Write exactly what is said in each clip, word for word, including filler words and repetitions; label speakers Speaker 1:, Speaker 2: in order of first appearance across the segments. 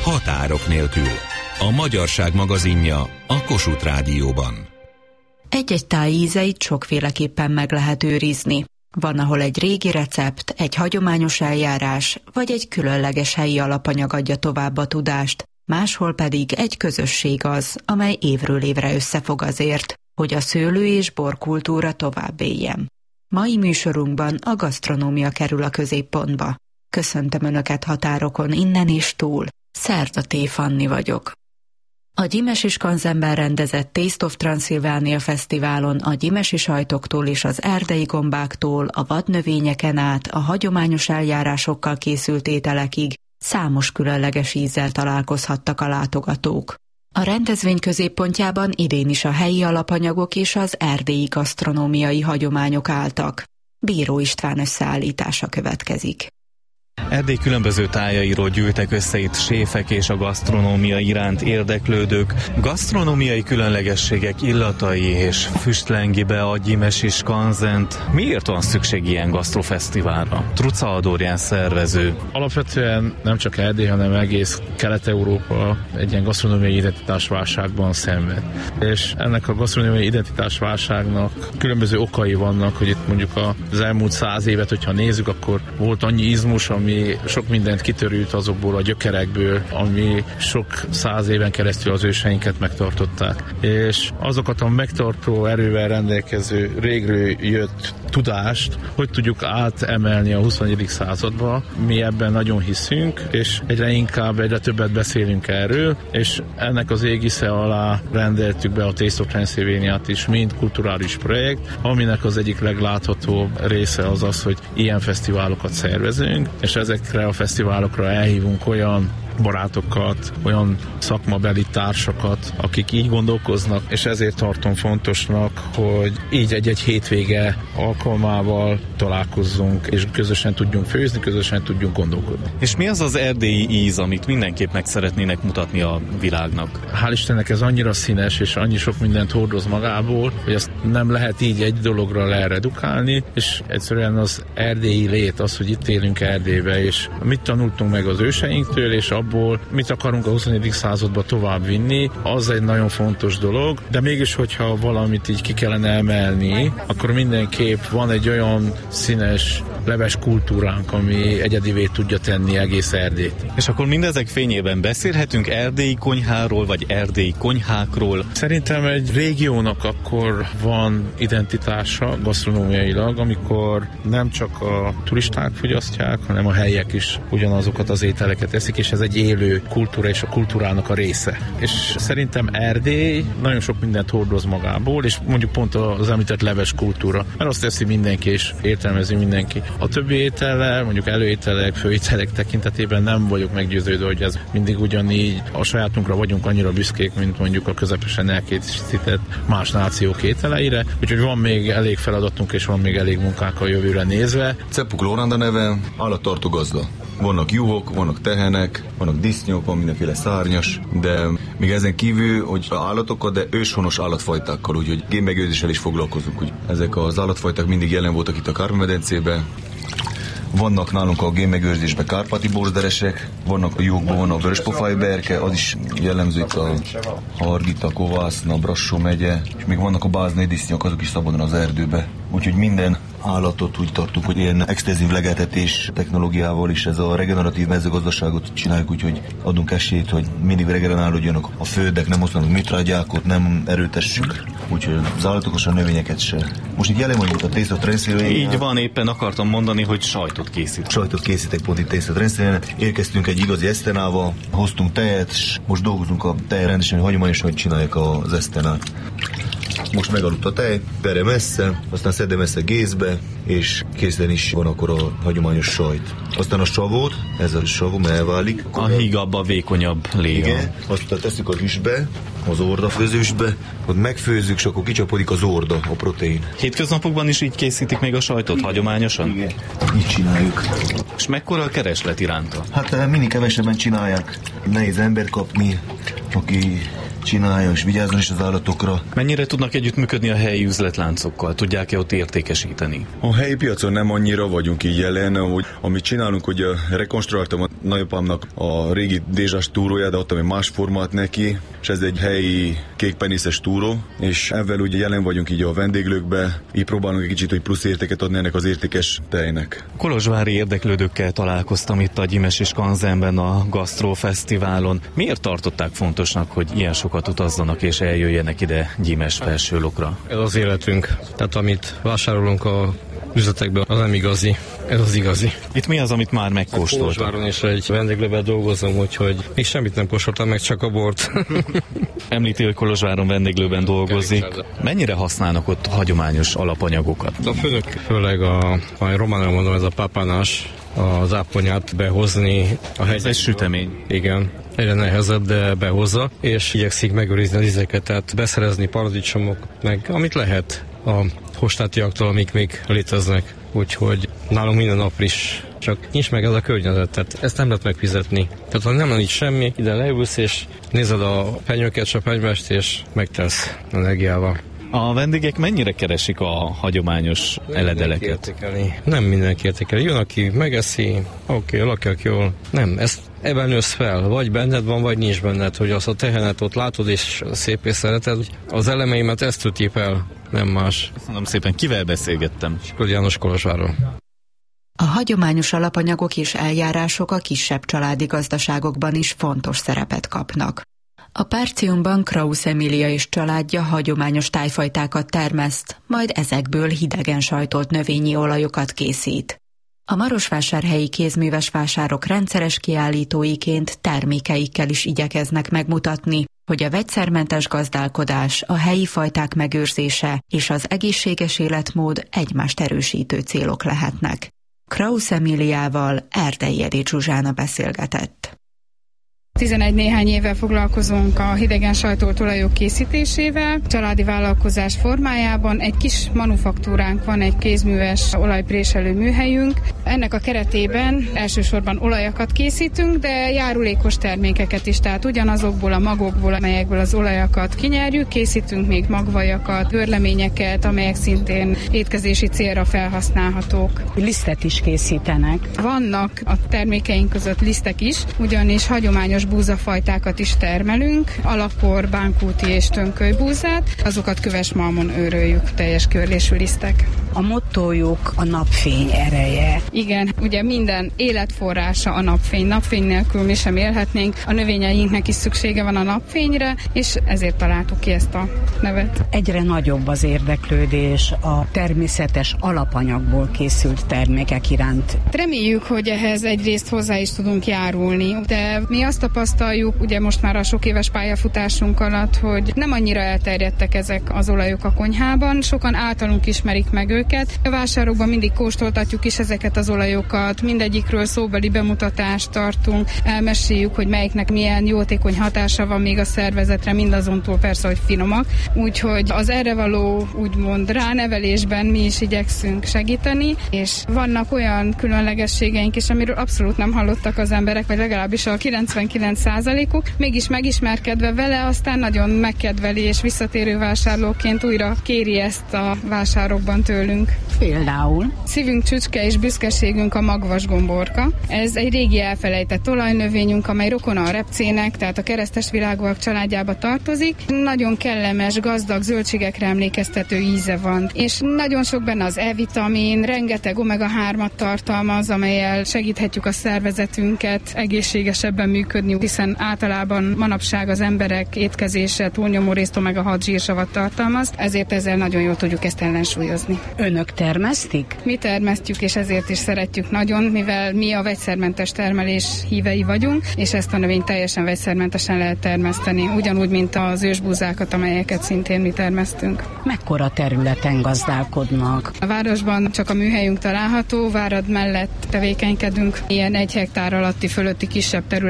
Speaker 1: Határok nélkül. A Magyarság magazinja a Kossuth Rádióban.
Speaker 2: Egy-egy táj ízeit sokféleképpen meg lehet őrizni. Van, ahol egy régi recept, egy hagyományos eljárás, vagy egy különleges helyi alapanyag adja tovább a tudást, máshol pedig egy közösség az, amely évről évre összefog azért, hogy a szőlő- és borkultúra tovább éljen. Mai műsorunkban a gasztronómia kerül a középpontba. Köszöntöm Önöket határokon innen és túl. Szerda T. Fanni vagyok. A Gyimesi Skanzenben rendezett Taste of Transylvania Fesztiválon a gyimesi sajtoktól és az erdei gombáktól, a vadnövényeken át, a hagyományos eljárásokkal készült ételekig számos különleges ízzel találkozhattak a látogatók. A rendezvény középpontjában idén is a helyi alapanyagok és az erdélyi gasztronómiai hagyományok álltak. Bíró István összeállítása következik.
Speaker 3: Erdély különböző tájairól gyűltek össze itt séfek és a gasztronómia iránt érdeklődők. Gasztronómiai különlegességek illatai és füstlengi be a Gyimesi Skanzent. Miért van szükség ilyen gasztrofesztiválra? Truca Adorján szervező.
Speaker 4: Alapvetően nem csak Erdély, hanem egész Kelet-Európa egy ilyen gasztronómiai identitásválságban szenved. És ennek a gasztronómiai identitásválságnak különböző okai vannak, hogy itt mondjuk az elmúlt száz évet, hogyha nézzük, akkor volt annyi izmus, ami sok mindent kitörült azokból a gyökerekből, ami sok száz éven keresztül az őseinket megtartották. És azokat a megtartó erővel rendelkező régről jött tudást, hogy tudjuk átemelni a huszonegyedik századba. Mi ebben nagyon hiszünk, és egyre inkább, egyre többet beszélünk erről, és ennek az égisze alá rendeltük be a Taste of Transylvaniát is, mint kulturális projekt, aminek az egyik legláthatóbb része az az, hogy ilyen fesztiválokat szervezünk, és ezekre a fesztiválokra elhívunk olyan barátokat, olyan szakmabeli társakat, akik így gondolkoznak, és ezért tartom fontosnak, hogy így egy-egy hétvége alkalmával találkozzunk, és közösen tudjunk főzni, közösen tudjunk gondolkodni.
Speaker 3: És mi az az erdélyi íz, amit mindenképp meg szeretnének mutatni a világnak?
Speaker 4: Hál' Istennek ez annyira színes, és annyi sok mindent hordoz magából, hogy ezt nem lehet így egy dologra leredukálni, és egyszerűen az erdélyi lét, az, hogy itt élünk Erdélybe, és mit tanultunk meg az őseinktől, és abból mit akarunk a huszonegyedik századba tovább vinni, az egy nagyon fontos dolog, de mégis, hogyha valamit így ki kellene emelni, akkor mindenképp van egy olyan színes leves kultúránk, ami egyedivé tudja tenni egész Erdélyt.
Speaker 3: És akkor mindezek fényében beszélhetünk erdélyi konyháról, vagy erdélyi konyhákról?
Speaker 4: Szerintem egy régiónak akkor van identitása gasztronómiailag, amikor nem csak a turisták fogyasztják, hanem a helyiek is ugyanazokat az ételeket eszik, és ez egy élő kultúra és a kultúrának a része. És szerintem Erdély nagyon sok mindent hordoz magából, és mondjuk pont az említett leves kultúra, mert azt teszi mindenki, és értelmezi mindenki. A többi étellel, mondjuk előételek, főételek tekintetében nem vagyok meggyőződve, hogy ez mindig ugyanígy a sajátunkra vagyunk annyira büszkék, mint mondjuk a közepesen elkészített más nációk ételeire, úgyhogy van még elég feladatunk, és van még elég munkánk a jövőre nézve.
Speaker 5: Ceppuk Lóranda neve, állattartó gazda. Vannak juhok, vannak tehenek, vannak disznyok, van mindenféle szárnyas, de még ezen kívül, hogy állatokkal, de őshonos állatfajtákkal, úgyhogy génmegőrzéssel is foglalkozunk. Úgy. Ezek az állatfajták mindig jelen voltak itt a Kárpát-medencében. Vannak nálunk a génmegőrzésben kárpáti borsderesek, vannak a juhokban, van a vöröspofájú berke, az is jellemző itt a Hargita, Kovászna, Brassó megye, és még vannak a báznai disznyok, azok is szabadon az erdőbe. Úgyhogy minden állatot úgy tartunk, hogy ilyen extenzív legeltetés technológiával is ez a regeneratív mezőgazdaságot csináljuk, úgyhogy adunk esélyt, hogy mindig regenerálódjanak a földek, nem használunk műtrágyákot, nem erőtessük, úgyhogy az állatokat, a növényeket se. Most itt jelen vagyunk a Taste of Transylvania.
Speaker 3: Így van, éppen akartam mondani, hogy sajtot készít.
Speaker 5: Sajtot készítek pont itt Taste of Transylvania. Érkeztünk egy igazi esztenával, hoztunk tejet, és most dolgozunk a tej rendesen, hogy hagyományosan csinálják az esztenát. Most megaludt a tej, pere messze, aztán szedem messze gézbe, és készen is van akkor a hagyományos sajt. Aztán a savót, ez a savó, mert elválik.
Speaker 3: A hígabb, a vékonyabb léga.
Speaker 5: Igen, aztán tesszük az üsbe, az ordafőzősbe, ott megfőzzük, és akkor kicsapodik az orda, a protein.
Speaker 3: Hétköznapokban is így készítik még a sajtot, hagyományosan?
Speaker 5: Igen, így csináljuk.
Speaker 3: És mekkora a kereslet iránta?
Speaker 5: Hát mindig kevesebben csinálják. Nehéz embert kapni, aki csinálja, és vigyázzon is az állatokra.
Speaker 3: Mennyire tudnak együttműködni a helyi üzletláncokkal? Tudják-e ott értékesíteni?
Speaker 6: A helyi piacon nem annyira vagyunk így jelen, hogy amit csinálunk, hogy rekonstruáltam a
Speaker 5: nagyapámnak a régi dézsás túrója, de adtam egy más formát neki, és ez egy helyi kékpenészes túró, és ezzel ugye jelen vagyunk így a vendéglőkbe, így próbálunk egy kicsit, hogy plusz értéket adni ennek az értékes tejnek.
Speaker 3: Kolozsvári érdeklődőkkel találkoztam itt a Gyimes és Kanzenben a Gasztrofesztiválon. Miért tartották fontosnak, hogy ilyen sokat utazzanak és eljöjjenek ide Gyimes Felsőlokra?
Speaker 6: Ez az életünk. Tehát amit vásárolunk a üzletekben, az nem igazi. Ez az igazi.
Speaker 3: Itt mi az, amit már megkóstoltam?
Speaker 6: Kolozsváron is egy vendéglőben dolgozom, úgyhogy még semmit nem kóstoltam, meg csak a bort.
Speaker 3: Említi, hogy Kolozsváron vendéglőben dolgozik. Mennyire használnak ott hagyományos alapanyagokat?
Speaker 6: A főnök, főleg a, a románul mondom, ez a papanás, az áponyát behozni a hely.
Speaker 3: Ez egy sütemény.
Speaker 6: Igen. Egyre nehezebb, de behozza, és igyekszik megőrizni az ízeket, tehát beszerezni paradicsomok, meg amit lehet a hostátiaktól, amik még léteznek. Úgyhogy nálunk minden nap friss, csak nincs meg ez a környezet, tehát ezt nem lehet megfizetni. Tehát ha nem van itt semmi, ide leülsz, és nézed a penyőket, sapánymest, és megtelsz energiával.
Speaker 3: A vendégek mennyire keresik a hagyományos nem eledeleket?
Speaker 6: Nem mindenki értékeli. Jön, aki megeszi, oké, okay, lakják jól. Nem, ezt ebben nősz fel. Vagy benned van, vagy nincs benned, hogy azt a tehenet ott látod, és szép és szereted. Az elemeimet ezt töltjék el, nem más.
Speaker 3: Köszönöm szépen, kivel beszélgettem?
Speaker 6: Sikordi János Kolozsvárról.
Speaker 2: A hagyományos alapanyagok és eljárások a kisebb családi gazdaságokban is fontos szerepet kapnak. A Párciumban Krausz Emília és családja hagyományos tájfajtákat termeszt, majd ezekből hidegen sajtolt növényi olajokat készít. A marosvásárhelyi kézműves vásárok rendszeres kiállítóiként termékeikkel is igyekeznek megmutatni, hogy a vegyszermentes gazdálkodás, a helyi fajták megőrzése és az egészséges életmód egymást erősítő célok lehetnek. Krausz Emíliával Erdei Edith Zsuzsána beszélgetett.
Speaker 7: tizenegy néhány éve foglalkozunk a hidegen sajtolt olajok készítésével, családi vállalkozás formájában. Egy kis manufaktúránk van, egy kézműves olajpréselő műhelyünk. Ennek a keretében elsősorban olajakat készítünk, de járulékos termékeket is, tehát ugyanazokból a magokból, amelyekből az olajakat kinyerjük, készítünk még magvajakat, bőrleményeket, amelyek szintén étkezési célra felhasználhatók.
Speaker 8: Lisztet is készítenek.
Speaker 7: Vannak a termékeink között lisztek is, ugyanis hagyományos búzafajtákat is termelünk, alapor, bánkúti és tönkölybúzát, azokat köves malmon őröljük, teljes körlésű lisztek.
Speaker 8: A mottójuk a napfény ereje.
Speaker 7: Igen, ugye minden életforrása a napfény. Napfény nélkül mi sem élhetnénk, a növényeinknek is szüksége van a napfényre, és ezért találtuk ki ezt a nevet.
Speaker 8: Egyre nagyobb az érdeklődés a természetes alapanyagból készült termékek iránt.
Speaker 7: Reméljük, hogy ehhez egyrészt hozzá is tudunk járulni, de mi azt tapasztaljuk, ugye most már a sok éves pályafutásunk alatt, hogy nem annyira elterjedtek ezek az olajok a konyhában, sokan általunk ismerik meg őket. A vásárokban mindig kóstoltatjuk is ezeket az olajokat, mindegyikről szóbeli bemutatást tartunk, elmeséljük, hogy melyiknek milyen jótékony hatása van még a szervezetre, mindazontól persze, hogy finomak. Úgyhogy az erre való úgymond ránevelésben mi is igyekszünk segíteni, és vannak olyan különlegességeink is, amiről abszolút nem hallottak az emberek, vagy legalábbis a kilencvenkilenc százalékuk, mégis megismerkedve vele, aztán nagyon megkedveli, és visszatérő vásárlóként újra kéri ezt a vásárokban tőlünk.
Speaker 8: Például?
Speaker 7: Szívünk csücske és büszkeségünk a magvas gomborka. Ez egy régi elfelejtett olajnövényünk, amely rokona a repcének, tehát a keresztes virágúak családjába tartozik. Nagyon kellemes, gazdag zöldségekre emlékeztető íze van, és nagyon sok benne az E-vitamin, rengeteg omega hármat tartalmaz, amellyel segíthetjük a szervezetünket egészségesebben működni, hiszen általában manapság az emberek étkezése túlnyomó részt omega hat zsírsavat tartalmaz, ezért ezzel nagyon jól tudjuk ezt ellensúlyozni.
Speaker 8: Önök termesztik?
Speaker 7: Mi termesztjük, és ezért is szeretjük nagyon, mivel mi a vegyszermentes termelés hívei vagyunk, és ezt a növényt teljesen vegyszermentesen lehet termeszteni, ugyanúgy, mint az ősbúzákat, amelyeket szintén mi termesztünk.
Speaker 8: Mekkora területen gazdálkodnak?
Speaker 7: A városban csak a műhelyünk található, Várad mellett tevékenykedünk, ilyen egy hektár alatti fölötti kisebb területekből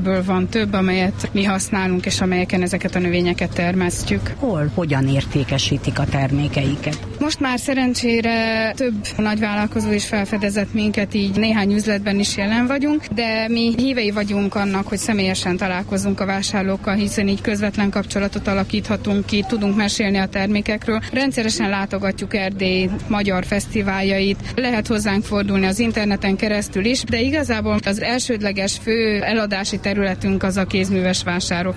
Speaker 7: növényekből van több, amelyet mi használunk, és amelyeken ezeket a növényeket termesztjük.
Speaker 8: Hol, hogyan értékesítik a termékeiket?
Speaker 7: Most már szerencsére több nagyvállalkozó is felfedezett minket, így néhány üzletben is jelen vagyunk, de mi hívei vagyunk annak, hogy személyesen találkozunk a vásárlókkal, hiszen így közvetlen kapcsolatot alakíthatunk ki, tudunk mesélni a termékekről. Rendszeresen látogatjuk Erdély magyar fesztiváljait, lehet hozzánk fordulni az interneten keresztül is, de igazából az elsődleges fő eladási területünk az a kézműves vásárok.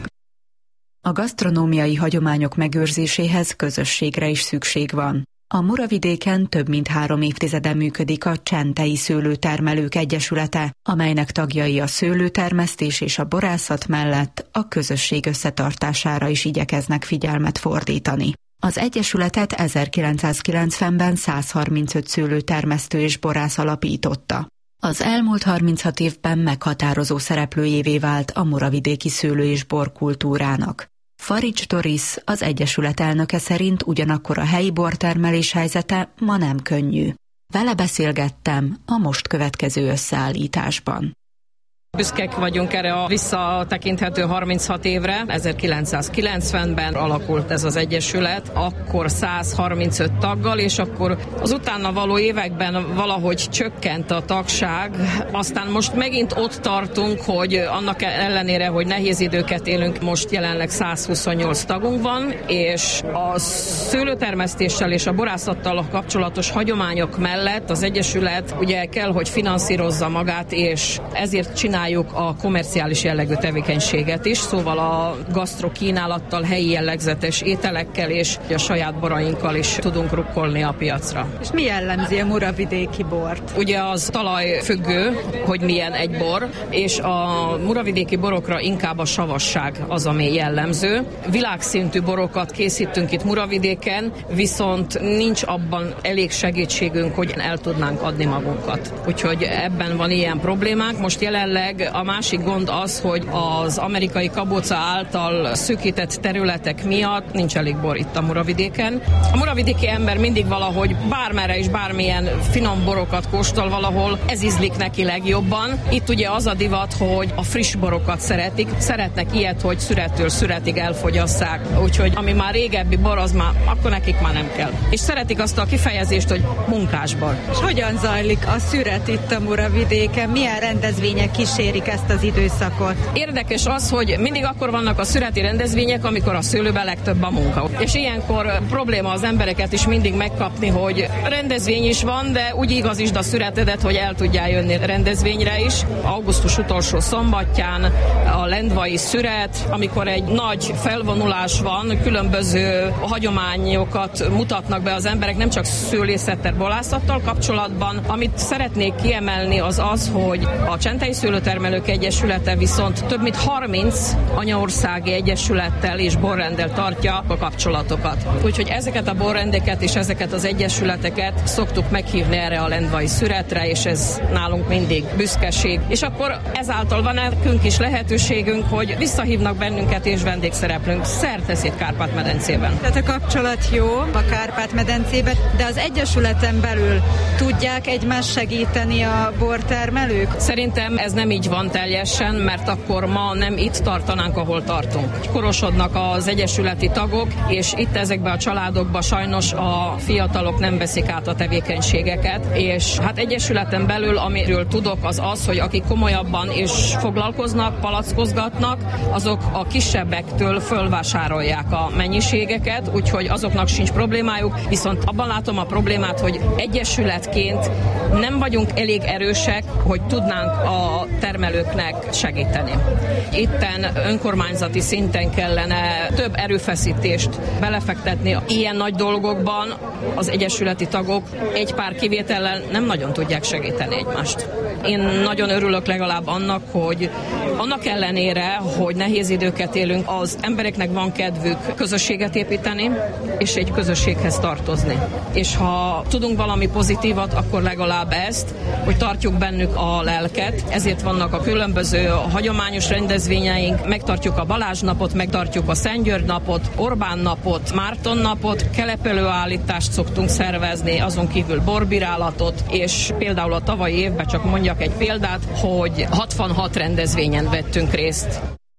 Speaker 2: A gasztronómiai hagyományok megőrzéséhez közösségre is szükség van. A Muravidéken több mint három évtizede működik a Csentei Szőlőtermelők Egyesülete, amelynek tagjai a szőlőtermesztés és a borászat mellett a közösség összetartására is igyekeznek figyelmet fordítani. Az egyesületet ezerkilencszázkilencvenben száz harmincöt szőlőtermesztő és borász alapította. Az elmúlt harminchat évben meghatározó szereplőjévé vált a muravidéki szőlő- és borkultúrának. Farics Doris, az egyesület elnöke szerint ugyanakkor a helyi bortermelés helyzete ma nem könnyű. Vele beszélgettem a most következő összeállításban.
Speaker 9: Büszkek vagyunk erre a visszatekinthető harminchat évre. ezerkilencszázkilencvenben alakult ez az egyesület, akkor száz harmincöt taggal, és akkor az utána való években valahogy csökkent a tagság. Aztán most megint ott tartunk, hogy annak ellenére, hogy nehéz időket élünk, most jelenleg száz huszonnyolc tagunk van, és a szőlőtermesztéssel és a borászattal kapcsolatos hagyományok mellett az egyesület ugye kell, hogy finanszírozza magát, és ezért csinál a komerciális jellegű tevékenységet is, szóval a gasztrokínálattal, helyi jellegzetes ételekkel és a saját borainkkal is tudunk rukkolni a piacra.
Speaker 10: És mi jellemzi a muravidéki bort?
Speaker 9: Ugye az talajfüggő, hogy milyen egy bor, és a muravidéki borokra inkább a savasság az, ami jellemző. Világszintű borokat készítünk itt Muravidéken, viszont nincs abban elég segítségünk, hogy el tudnánk adni magunkat. Úgyhogy ebben van ilyen problémánk. Most jelenleg a másik gond az, hogy az amerikai kabóca által szűkített területek miatt nincs elég bor itt a Muravidéken. A muravidéki ember mindig valahogy bármerre is bármilyen finom borokat kóstol valahol, ez ízlik neki legjobban. Itt ugye az a divat, hogy a friss borokat szeretik, szeretnek ilyet, hogy szürettől szüretig elfogyasszák, úgyhogy ami már régebbi bor, az már, akkor nekik már nem kell. És szeretik azt a kifejezést, hogy munkásbor.
Speaker 10: És hogyan zajlik a szüret itt a Muravidéken? Milyen rendezvények kísérik ezt az időszakot?
Speaker 9: Érdekes az, hogy mindig akkor vannak a szüreti rendezvények, amikor a szőlőben legtöbb a munka. És ilyenkor probléma az embereket is mindig megkapni, hogy rendezvény is van, de úgy igazítsd a szüretedet, hogy el tudjál jönni rendezvényre is. Augusztus utolsó szombatján a lendvai szüret, amikor egy nagy felvonulás van, különböző hagyományokat mutatnak be az emberek, nem csak szőlészettel, borászattal kapcsolatban. Amit szeretnék kiemelni az az, hogy a Csentei Szőlőtermelők Egyesülete viszont több mint harminc anyaországi egyesülettel és borrenddel tartja a kapcsolatokat. Úgyhogy ezeket a borrendeket és ezeket az egyesületeket szoktuk meghívni erre a lendvai szüretre, és ez nálunk mindig büszkeség. És akkor ezáltal van nekünk is lehetőségünk, hogy visszahívnak bennünket és vendégszereplünk szerte szét Kárpát-medencében.
Speaker 10: Tehát a kapcsolat jó a Kárpát-medencében, de az egyesületen belül tudják egymást segíteni a bortermelők?
Speaker 9: Szerintem ez nem így van teljesen, mert akkor ma nem itt tartanánk, ahol tartunk. Korosodnak az egyesületi tagok, és itt ezekben a családokban sajnos a fiatalok nem veszik át a tevékenységeket, és hát egyesületen belül, amiről tudok, az az, hogy akik komolyabban is foglalkoznak, palackozgatnak, azok a kisebbektől fölvásárolják a mennyiségeket, úgyhogy azoknak sincs problémájuk, viszont abban látom a problémát, hogy egyesületként nem vagyunk elég erősek, hogy tudnánk a termelőknek segíteni. Itten önkormányzati szinten kellene több erőfeszítést belefektetni. Ilyen nagy dolgokban az egyesületi tagok egy pár kivétellel nem nagyon tudják segíteni egymást. Én nagyon örülök legalább annak, hogy annak ellenére, hogy nehéz időket élünk, az embereknek van kedvük közösséget építeni, és egy közösséghez tartozni. És ha tudunk valami pozitívat, akkor legalább ezt, hogy tartjuk bennük a lelket, ezért vannak a különböző hagyományos rendezvényeink, megtartjuk a Balázs napot, megtartjuk a Szent György napot, Orbán napot, Márton napot, kelepelőállítást szoktunk szervezni, azon kívül borbírálatot, és például a tavalyi évben csak mondjak egy példát, hogy hatvanhat rendezvényen eseményen vettünk részt.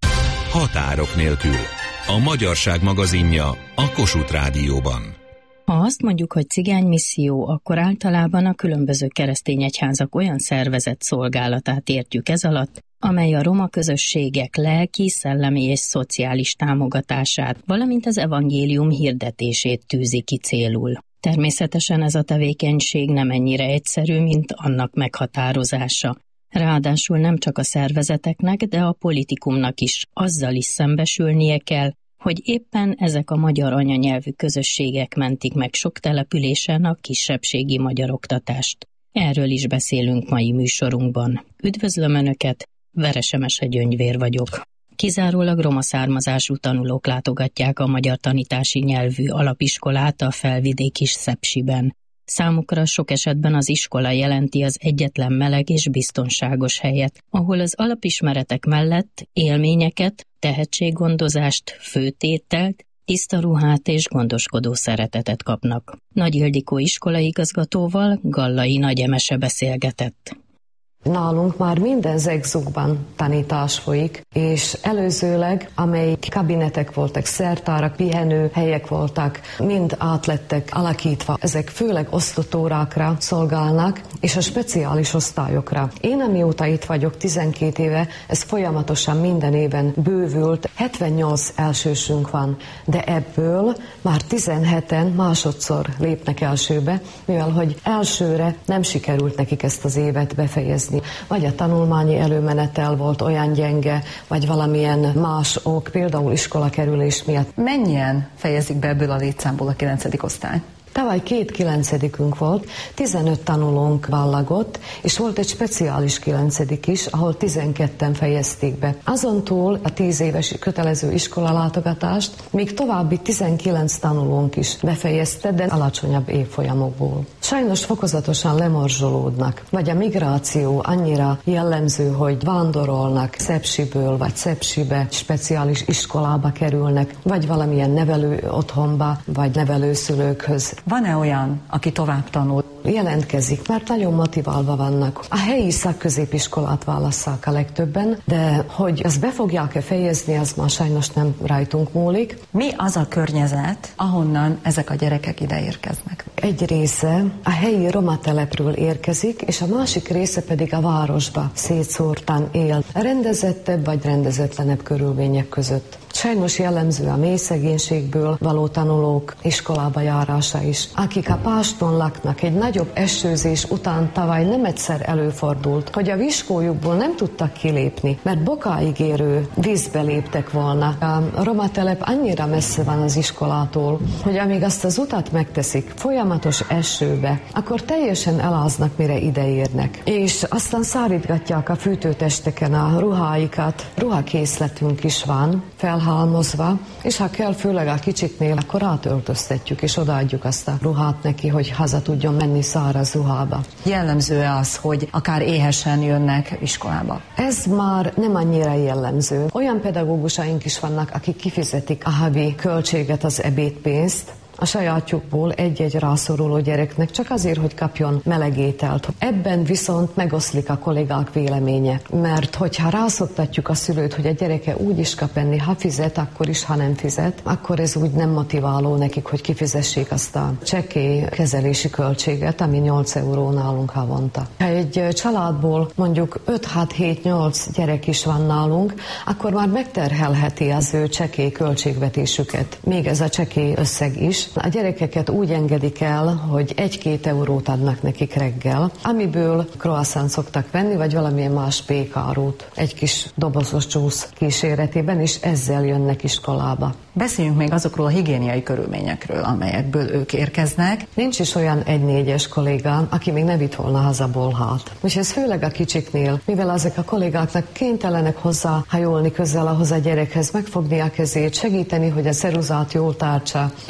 Speaker 1: Határok nélkül. A Magyarság magazinja a Kossuth Rádióban.
Speaker 11: Ha azt mondjuk, hogy cigánymisszió, akkor általában a különböző keresztény egyházak olyan szervezett szolgálatát értjük ez alatt, amely a roma közösségek lelki, szellemi és szociális támogatását, valamint az evangélium hirdetését tűzi ki célul. Természetesen ez a tevékenység nem ennyire egyszerű, mint annak meghatározása. Ráadásul nem csak a szervezeteknek, de a politikumnak is azzal is szembesülnie kell, hogy éppen ezek a magyar anyanyelvű közösségek mentik meg sok településen a kisebbségi magyar oktatást. Erről is beszélünk mai műsorunkban. Üdvözlöm Önöket, Veresemese Gyöngyvér vagyok. Kizárólag roma származású tanulók látogatják a magyar tanítási nyelvű alapiskolát a felvidéki Szepsiben. Számukra sok esetben az iskola jelenti az egyetlen meleg és biztonságos helyet, ahol az alapismeretek mellett élményeket, tehetséggondozást, főtételt, tiszta ruhát és gondoskodó szeretetet kapnak. Nagy Ildikó iskolaigazgatóval Gallai Nagy Emese beszélgetett.
Speaker 12: Nálunk már minden zegzugban tanítás folyik, és előzőleg, amelyik kabinetek voltak, szertárak, pihenő helyek voltak, mind átlettek alakítva. Ezek főleg osztatórákra szolgálnak, és a speciális osztályokra. Én, amióta itt vagyok, tizenkét éve, ez folyamatosan minden éven bővült. hetvennyolc elsősünk van, de ebből már tizenheten másodszor lépnek elsőbe, mivel hogy elsőre nem sikerült nekik ezt az évet befejezni. Vagy a tanulmányi előmenetel volt olyan gyenge, vagy valamilyen más ok, például iskolakerülés miatt.
Speaker 13: Mennyien fejezik be ebből a létszámból a kilencedik osztály?
Speaker 12: Tavaly két kilencedikünk volt, tizenöt tanulónk ballagott, és volt egy speciális kilencedik is, ahol tizenketten fejezték be. Azon túl a tíz éves kötelező iskolalátogatást még további tizenkilenc tanulónk is befejezte, de alacsonyabb évfolyamokból. Sajnos fokozatosan lemorzsolódnak, vagy a migráció annyira jellemző, hogy vándorolnak Szepsiből vagy Szepsibe, speciális iskolába kerülnek, vagy valamilyen nevelő otthonba, vagy nevelőszülőkhöz.
Speaker 13: Van-e olyan, aki tovább tanul?
Speaker 12: Jelentkezik, mert nagyon motiválva vannak. A helyi szakközépiskolát válasszák a legtöbben, de hogy ezt be fogják-e fejezni, az már sajnos nem rajtunk múlik.
Speaker 13: Mi az a környezet, ahonnan ezek a gyerekek ide érkeznek?
Speaker 12: Egy része a helyi roma telepről érkezik, és a másik része pedig a városba szétszórtan él. Rendezettebb vagy rendezetlenebb körülmények között. Sajnos jellemző a mély szegénységből való tanulók iskolába járása is. Akik a Páston laknak, egy nagyobb esőzés után tavaly nem egyszer előfordult, hogy a viskójukból nem tudtak kilépni, mert bokáig érő vízbe léptek volna. A roma telep annyira messze van az iskolától, hogy amíg azt az utat megteszik folyamatos esőbe, akkor teljesen eláznak, mire ideérnek. És aztán szárítgatják a fűtőtesteken a ruháikat. Ruhakészletünk is van, felhalmozva, és ha kell, főleg a kicsiknél, akkor átöltöztetjük, és odaadjuk azt a ruhát neki, hogy haza tudjon menni száraz ruhába.
Speaker 13: Jellemző az, hogy akár éhesen jönnek iskolába?
Speaker 12: Ez már nem annyira jellemző. Olyan pedagógusaink is vannak, akik kifizetik a havi költséget, az ebédpénzt, a sajátjukból egy-egy rászoruló gyereknek, csak azért, hogy kapjon meleg ételt. Ebben viszont megoszlik a kollégák véleménye, mert hogyha rászoktatjuk a szülőt, hogy a gyereke úgy is kap enni, ha fizet, akkor is, ha nem fizet, akkor ez úgy nem motiváló nekik, hogy kifizessék azt a csekély kezelési költséget, ami nyolc euró nálunk havonta. Ha egy családból mondjuk öt hat hét nyolc gyerek is van nálunk, akkor már megterhelheti az ő csekély költségvetésüket. Még ez a csekély összeg is. A gyerekeket úgy engedik el, hogy egy-két eurót adnak nekik reggel, amiből croissant szoktak venni, vagy valamilyen más pékárút, egy kis dobozos csúsz kíséretében, és ezzel jönnek iskolába.
Speaker 13: Beszéljünk még azokról a higiéniai körülményekről, amelyekből ők érkeznek.
Speaker 12: Nincs is olyan egy-négyes kollégám, aki még ne vitt volna haza bolhát. És ez főleg a kicsiknél, mivel ezek a kollégáknak kénytelenek hozzáhajolni közel ahhoz a gyerekhez, megfogni a kezét, segíteni, hogy a ceruzát jól tártsa, segíteni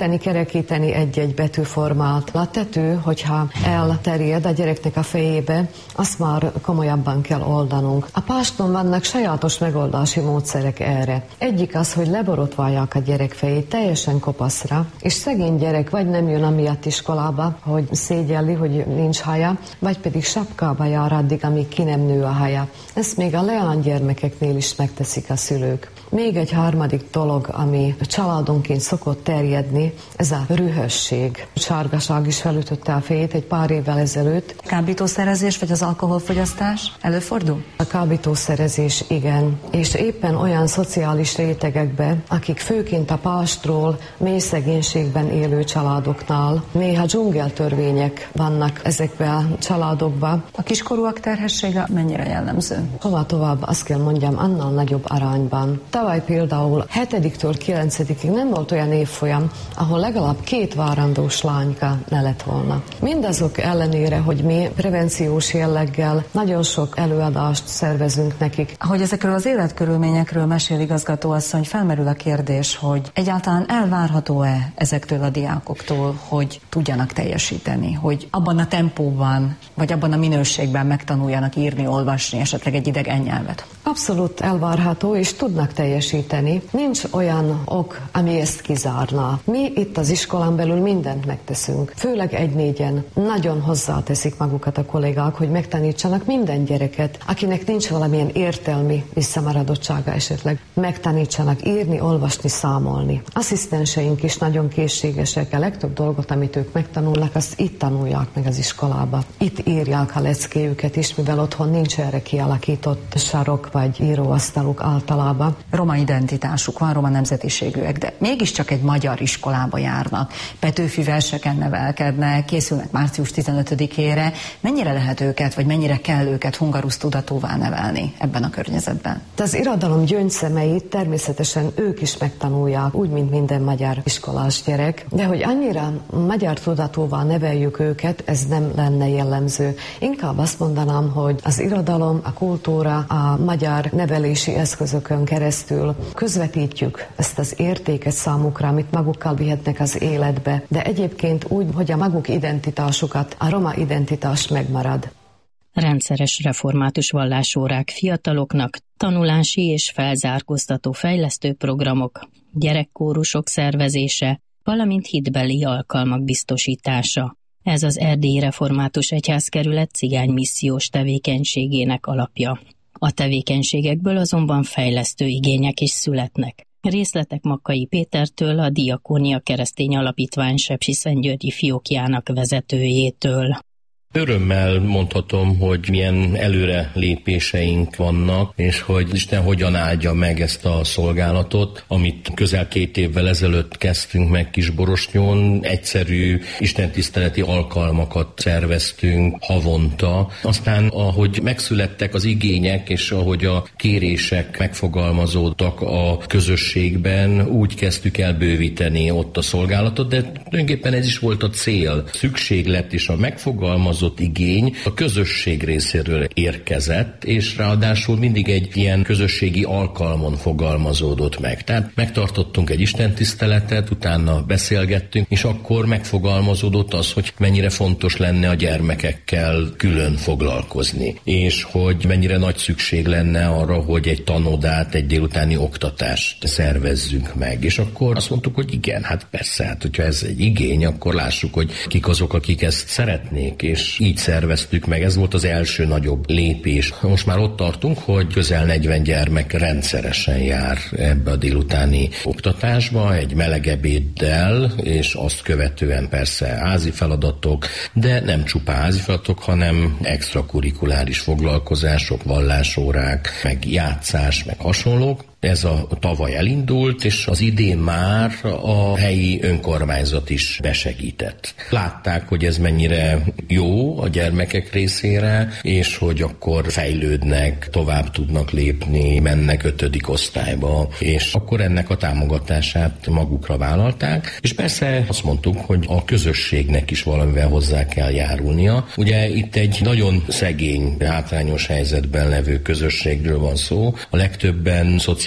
Speaker 12: rövidíteni, kerekíteni egy-egy betűformát. A tető, hogyha elterjed a gyereknek a fejébe, azt már komolyabban kell oldanunk. A páston vannak sajátos megoldási módszerek erre. Egyik az, hogy leborotválják a gyerek fejét teljesen kopaszra, és szegény gyerek vagy nem jön amiatt iskolába, hogy szégyelli, hogy nincs haja, vagy pedig sapkába jár addig, amíg ki nem nő a haja. Ezt még a leánygyermekeknél is megteszik a szülők. Még egy harmadik dolog, ami családonként szokott terjedni, ez a rühösség. Sárgaság is felütötte a fejét egy pár évvel ezelőtt.
Speaker 13: Kábítószerezés vagy az alkoholfogyasztás előfordul?
Speaker 12: A kábítószerezés igen, és éppen olyan szociális rétegekbe, akik főként a pástról, mély szegénységben élő családoknál, néha dzsungeltörvények vannak ezekben a családokban.
Speaker 13: A kiskorúak terhessége mennyire jellemző?
Speaker 12: Hova tovább, azt kell mondjam, annál nagyobb arányban. Tavaly például hetediktől kilencedikig nem volt olyan évfolyam, ahol legalább két várandós lányka ne lett volna. Mindazok ellenére, hogy mi prevenciós jelleggel nagyon sok előadást szervezünk nekik.
Speaker 13: Ahogy ezekről az életkörülményekről mesél igazgatóasszony, felmerül a kérdés, hogy egyáltalán elvárható-e ezektől a diákoktól, hogy tudjanak teljesíteni, hogy abban a tempóban, vagy abban a minőségben megtanuljanak írni, olvasni, esetleg egy idegen nyelvet?
Speaker 12: Abszolút elvárható, és tudnak teljesíteni. Nincs olyan ok, ami ezt kizárná. Mi itt az iskolán belül mindent megteszünk. Főleg egy-négyen nagyon hozzáteszik magukat a kollégák, hogy megtanítsanak minden gyereket, akinek nincs valamilyen értelmi visszamaradottsága esetleg, megtanítsanak írni, olvasni, számolni. Asszisztenseink is nagyon készségesek, a legtöbb dolgot, amit ők megtanulnak, azt itt tanulják meg az iskolába. Itt írják a leckéjüket is, mivel otthon nincs erre kialakított sarok vagy íróasztaluk általában.
Speaker 13: Roma identitásuk van, roma nemzetiségűek, de mégiscsak egy magyar iskolába járnak. Petőfi verseken nevelkednek, készülnek március tizenötödikére. Mennyire lehet őket, vagy mennyire kell őket hungarusz tudatóvá nevelni ebben a környezetben?
Speaker 12: De az irodalom gyöngyszemeit természetesen ők is megtanulják, úgy, mint minden magyar iskolás gyerek, de hogy annyira magyar tudatóvá neveljük őket, ez nem lenne jellemző. Inkább azt mondanám, hogy az irodalom, a kultúra, a magyar nevelési eszközökön keresztül közvetítjük ezt az értéket számukra, amit magukkal vihetnek az életbe, de egyébként úgy, hogy a maguk identitásukat, a roma identitás megmarad.
Speaker 11: Rendszeres református vallásórák fiataloknak, tanulási és felzárkóztató fejlesztő programok, gyerekkórusok szervezése, valamint hitbeli alkalmak biztosítása. Ez az Erdélyi Református Egyházkerület cigánymissziós tevékenységének alapja. A tevékenységekből azonban fejlesztő igények is születnek. Részletek Makkai Pétertől, a Diakónia Keresztény Alapítvány sepsiszentgyörgyi fiókjának vezetőjétől.
Speaker 14: Örömmel mondhatom, hogy milyen előre lépéseink vannak, és hogy Isten hogyan áldja meg ezt a szolgálatot, amit közel két évvel ezelőtt kezdtünk meg Kisborosnyón. Egyszerű istentiszteleti alkalmakat szerveztünk havonta. Aztán, ahogy megszülettek az igények, és ahogy a kérések megfogalmazódtak a közösségben, úgy kezdtük el bővíteni ott a szolgálatot, de tulajdonképpen ez is volt a cél. Szükséglet és a megfogalmazott igény a közösség részéről érkezett, és ráadásul mindig egy ilyen közösségi alkalmon fogalmazódott meg. Tehát megtartottunk egy istentiszteletet, utána beszélgettünk, és akkor megfogalmazódott az, hogy mennyire fontos lenne a gyermekekkel külön foglalkozni, és hogy mennyire nagy szükség lenne arra, hogy egy tanodát, egy délutáni oktatást szervezzünk meg. És akkor azt mondtuk, hogy igen, hát persze, hát hogyha ez egy igény, akkor lássuk, hogy kik azok, akik ezt szeretnék, és így szerveztük meg. Ez volt az első nagyobb lépés. Most már ott tartunk, hogy közel negyven gyermek rendszeresen jár ebbe a délutáni oktatásba, egy meleg ebéddel, és azt követően persze házi feladatok, de nem csupán házi feladatok, hanem extrakurikuláris foglalkozások, vallásórák, meg játszás, meg hasonlók. Ez a tavaly elindult, és az idén már a helyi önkormányzat is besegített. Látták, hogy ez mennyire jó a gyermekek részére, és hogy akkor fejlődnek, tovább tudnak lépni, mennek ötödik osztályba, és akkor ennek a támogatását magukra vállalták. És persze azt mondtuk, hogy a közösségnek is valamivel hozzá kell járulnia. Ugye itt egy nagyon szegény, hátrányos helyzetben levő közösségről van szó. A legtöbben szociális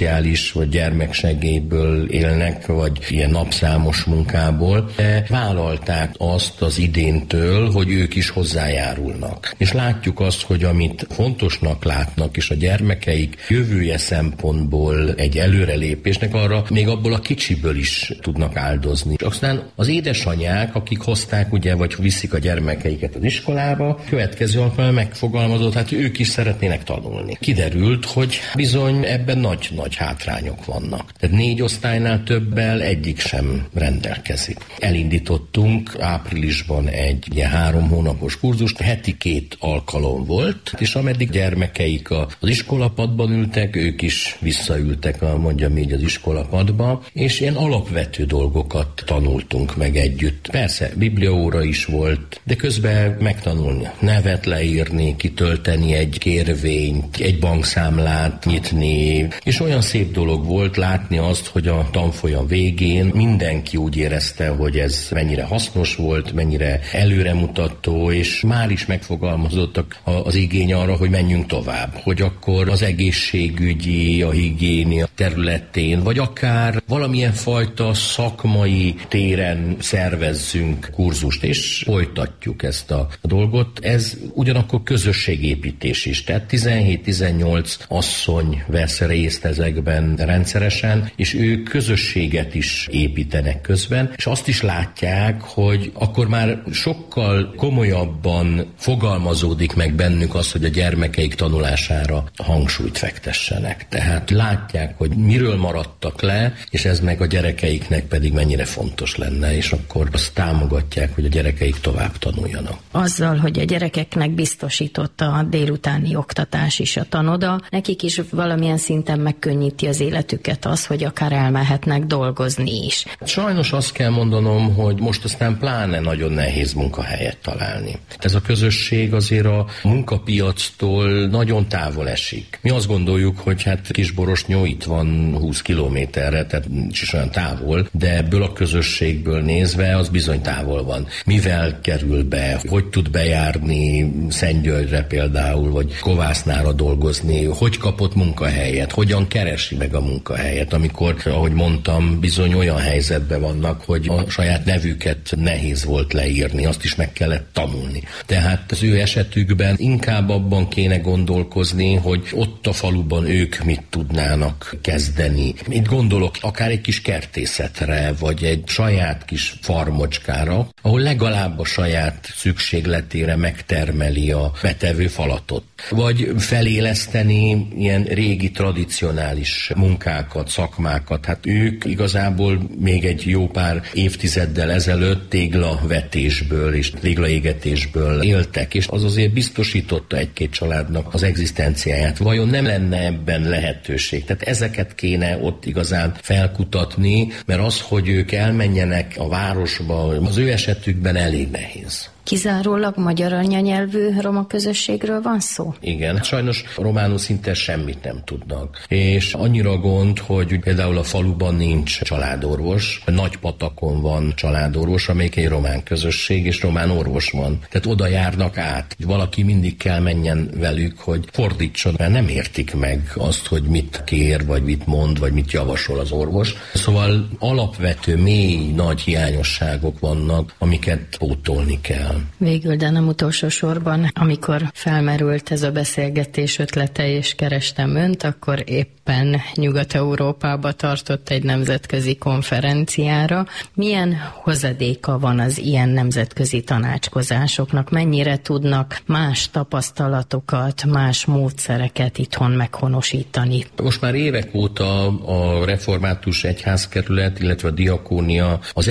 Speaker 14: szociális vagy gyermeksegélyből élnek, vagy ilyen napszámos munkából, de vállalták azt az idéntől, hogy ők is hozzájárulnak. És látjuk azt, hogy amit fontosnak látnak, és a gyermekeik jövője szempontból egy előrelépésnek, arra még abból a kicsiből is tudnak áldozni. Aztán az édesanyák, akik hozták, ugye, vagy viszik a gyermekeiket az iskolába, következő alkalommal megfogalmazott, hát ők is szeretnének tanulni. Kiderült, hogy bizony ebben nagy-nagy hátrányok vannak. Tehát négy osztálynál többel egyik sem rendelkezik. Elindítottunk áprilisban egy ugye, három hónapos kurzust, heti két alkalom volt, és ameddig gyermekeik az iskolapadban ültek, ők is visszaültek, a, mondjam így, az iskolapadba, és ilyen alapvető dolgokat tanultunk meg együtt. Persze, bibliaóra is volt, de közben megtanulni nevet leírni, kitölteni egy kérvényt, egy bankszámlát nyitni, és olyan szép dolog volt látni azt, hogy a tanfolyam végén mindenki úgy érezte, hogy ez mennyire hasznos volt, mennyire előremutató, és már is megfogalmazottak az igény arra, hogy menjünk tovább, hogy akkor az egészségügyi, a higiénia területén, vagy akár valamilyen fajta szakmai téren szervezzünk kurzust, és folytatjuk ezt a dolgot. Ez ugyanakkor közösségépítés is, tehát tizenhét-tizennyolc asszony vesz részt ezekben rendszeresen, és ők közösséget is építenek közben, és azt is látják, hogy akkor már sokkal komolyabban fogalmazódik meg bennük az, hogy a gyermekeik tanulására hangsúlyt fektessenek. Tehát látják, hogy miről maradtak le, és ez meg a gyerekeiknek pedig mennyire fontos lenne, és akkor azt támogatják, hogy a gyerekeik tovább tanuljanak.
Speaker 11: Azzal, hogy a gyerekeknek biztosította a délutáni oktatás is a tanoda, nekik is valamilyen szinten megkönnyíti az életüket az, hogy akár elmehetnek dolgozni is.
Speaker 14: Sajnos azt kell mondanom, hogy most aztán pláne nagyon nehéz munkahelyet találni. Ez a közösség azért a munkapiactól nagyon távol esik. Mi azt gondoljuk, hogy hát Kisborosnyó itt van húsz kilométerre, tehát nincs is olyan távol, de ebből a közösségből nézve az bizony távol van. Mivel kerül be, hogy tud bejárni Szentgyörgyre például, vagy Kovásznára dolgozni, hogy kapott munkahelyet, hogyan keresi meg a munkahelyet, amikor, ahogy mondtam, bizony olyan helyzetben vannak, hogy a saját nevüket nehéz volt leírni, azt is meg kellett tanulni. Tehát az ő esetükben inkább abban kéne gondolkozni, hogy ott a faluban ők mit tudnának kezdeni. Itt gondolok akár egy kis kertészetre, vagy egy saját kis farmocskára, ahol legalább a saját szükségletére megtermeli a betevő falatot. Vagy feléleszteni ilyen régi tradicionális munkákat, szakmákat. Hát ők igazából még egy jó pár évtizeddel ezelőtt téglavetésből és téglaégetésből éltek, és az azért biztosította egy-két családnak az egzisztenciáját. Vajon nem lenne ebben lehetőség? Tehát ezeket kéne ott igazán felkutatni, mert az, hogy ők elmenjenek a városba, az ő esetükben elég nehéz.
Speaker 11: Kizárólag magyar anyanyelvű roma közösségről van szó?
Speaker 14: Igen, sajnos románul szinte semmit nem tudnak. És annyira gond, hogy például a faluban nincs családorvos, Nagypatakon van családorvos, amelyik egy román közösség, és román orvos van. Tehát oda járnak át. Valaki mindig kell menjen velük, hogy fordítson, mert nem értik meg azt, hogy mit kér, vagy mit mond, vagy mit javasol az orvos. Szóval alapvető, mély, nagy hiányosságok vannak, amiket pótolni kell.
Speaker 11: Végül, de nem utolsó sorban, amikor felmerült ez a beszélgetés ötlete, és kerestem önt, akkor éppen Nyugat-Európába tartott egy nemzetközi konferenciára. Milyen hozadéka van az ilyen nemzetközi tanácskozásoknak? Mennyire tudnak más tapasztalatokat, más módszereket itthon meghonosítani?
Speaker 14: Most már évek óta a református egyházkerület, illetve a diakónia az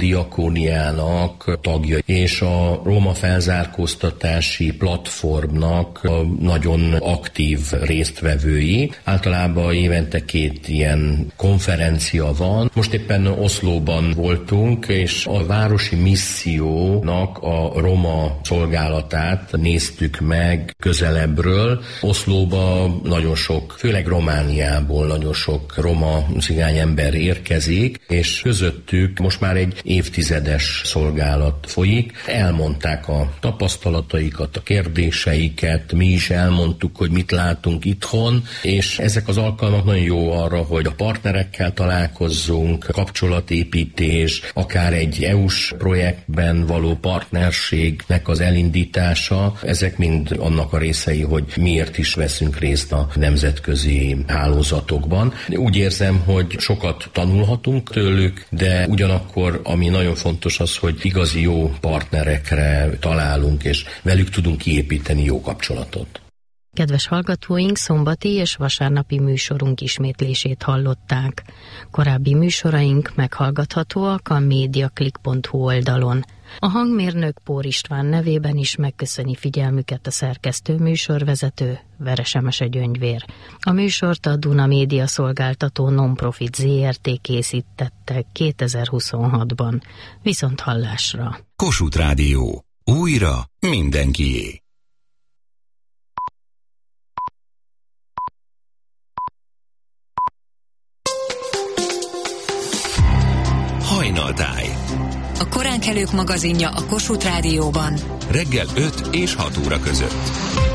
Speaker 14: Eurodiakóniának tagja, és a Roma felzárkóztatási platformnak a nagyon aktív résztvevői. Általában évente két ilyen konferencia van. Most éppen Oszlóban voltunk, és a városi missziónak a roma szolgálatát néztük meg közelebbről. Oszlóba nagyon sok, főleg Romániából nagyon sok roma cigány ember érkezik, és közöttük most már egy évtizedes szolgálat folyik. Elmondjuk elmondták a tapasztalataikat, a kérdéseiket, mi is elmondtuk, hogy mit látunk itthon, és ezek az alkalmak nagyon jó arra, hogy a partnerekkel találkozzunk, kapcsolatépítés, akár egy é u-s projektben való partnerségnek az elindítása, ezek mind annak a részei, hogy miért is veszünk részt a nemzetközi hálózatokban. Úgy érzem, hogy sokat tanulhatunk tőlük, de ugyanakkor, ami nagyon fontos az, hogy igazi jó partnerekre találunk, és velük tudunk kiépíteni jó kapcsolatot.
Speaker 11: Kedves hallgatóink, szombati és vasárnapi műsorunk ismétlését hallották. Korábbi műsoraink meghallgathatóak a mediaclick pont hu oldalon. A hangmérnök Pór István nevében is megköszöni figyelmüket a szerkesztő műsorvezető Veres Emese Gyöngyvér. A műsort a Duna Média Szolgáltató Non-Profit zé er té készítette kétezer-huszonhatban. Viszont hallásra!
Speaker 1: Kossuth Rádió. Újra mindenkié. Hajnaltáj.
Speaker 15: A koránkelők magazinja a Kossuth Rádióban.
Speaker 1: Reggel öt és hat óra között.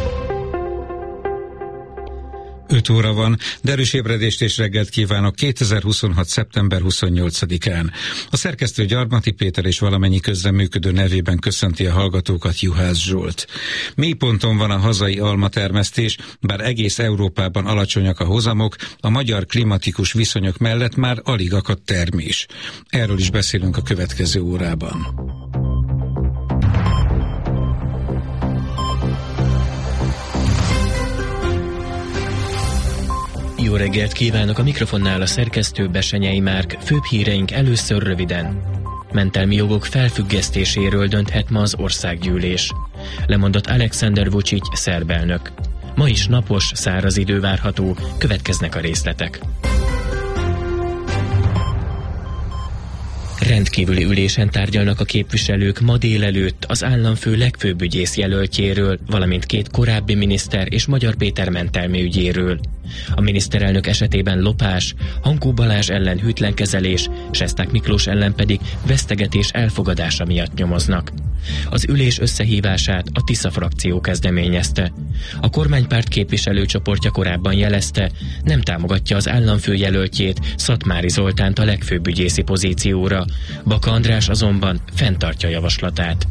Speaker 16: öt óra van, de erős ébredést és reggelt kívánok kétezer-huszonhat. szeptember huszonnyolcadikán. A szerkesztő Gyarmati Péter és valamennyi közreműködő nevében köszönti a hallgatókat Juhász Zsolt. Mélyponton van a hazai almatermesztés, bár egész Európában alacsonyak a hozamok, a magyar klimatikus viszonyok mellett már alig akadt termés. Erről is beszélünk a következő órában.
Speaker 17: Jó reggelt kívánok, a mikrofonnál a szerkesztő Besenyei Márk. Főbb híreink először röviden. Mentelmi jogok felfüggesztéséről dönthet ma az országgyűlés. Lemondott Alexander Vučić szerb elnök. Ma is napos, száraz idő várható, következnek a részletek. Rendkívüli ülésen tárgyalnak a képviselők ma délelőtt az államfő legfőbb ügyész jelöltjéről, valamint két korábbi miniszter és Magyar Péter mentelmi ügyéről. A miniszterelnök esetében lopás, Hankó Balázs ellen hűtlenkezelés, Sesták Miklós ellen pedig vesztegetés elfogadása miatt nyomoznak. Az ülés összehívását a Tisza frakció kezdeményezte. A kormánypárt képviselőcsoportja korábban jelezte, nem támogatja az államfő jelöltjét, Szatmári Zoltánt a legfőbb ügyészi pozícióra. Baka András azonban fenntartja javaslatát.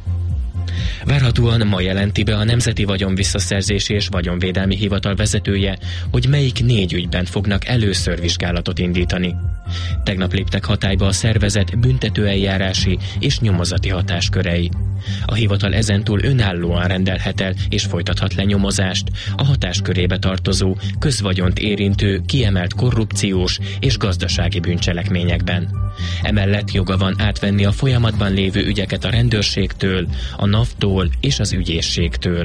Speaker 17: Várhatóan ma jelenti be a Nemzeti Vagyonvisszaszerzési és Vagyonvédelmi Hivatal vezetője, hogy melyik négy ügyben fognak először vizsgálatot indítani. Tegnap léptek hatályba a szervezet büntetőeljárási és nyomozati hatáskörei. A hivatal ezentúl önállóan rendelhet el és folytathat le nyomozást a hatáskörébe tartozó, közvagyont érintő, kiemelt korrupciós és gazdasági bűncselekményekben. Emellett joga van átvenni a folyamatban lévő ügyeket a rendőrségtől, a NAV-tól és az ügyészségtől.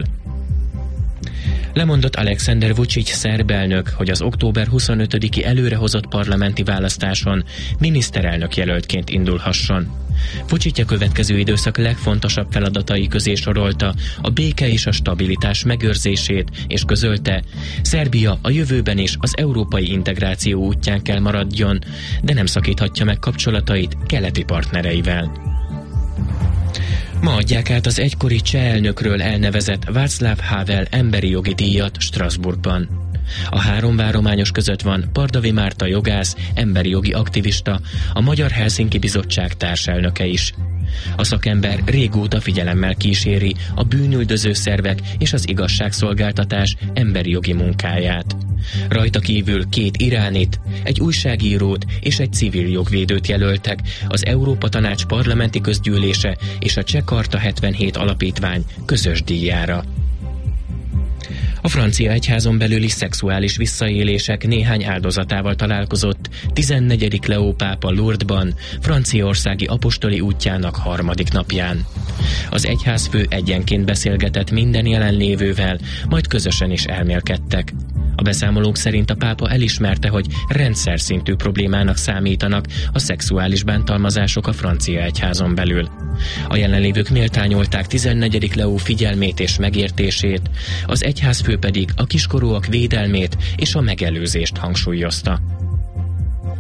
Speaker 17: Lemondott Alexander Vučić szerb elnök, hogy az október huszonötödiki előrehozott parlamenti választáson miniszterelnök jelöltként indulhasson. Vučić a következő időszak legfontosabb feladatai közé sorolta a béke és a stabilitás megőrzését, és közölte, Szerbia a jövőben is az európai integráció útján kell maradjon, de nem szakíthatja meg kapcsolatait keleti partnereivel. Ma adják át az egykori cseh elnökről elnevezett Václav Havel emberi jogi díjat Strasbourgban. A három várományos között van Pardavi Márta jogász, emberi jogi aktivista, a Magyar Helsinki Bizottság társelnöke is. A szakember régóta figyelemmel kíséri a bűnüldöző szervek és az igazságszolgáltatás emberi jogi munkáját. Rajta kívül két iránit, egy újságírót és egy civil jogvédőt jelöltek az Európa Tanács parlamenti közgyűlése és a Cseh Karta hetvenhét alapítvány közös díjára. A francia egyházon belüli szexuális visszaélések néhány áldozatával találkozott tizennegyedik Leó pápa Lourdesban, franciaországi apostoli útjának harmadik napján. Az egyházfő egyenként beszélgetett minden jelenlévővel, majd közösen is elmélkedtek. A beszámolók szerint a pápa elismerte, hogy rendszer szintű problémának számítanak a szexuális bántalmazások a francia egyházon belül. A jelenlévők méltányolták tizennegyedik Leó figyelmét és megértését, az egyházfő pedig a kiskorúak védelmét és a megelőzést hangsúlyozta.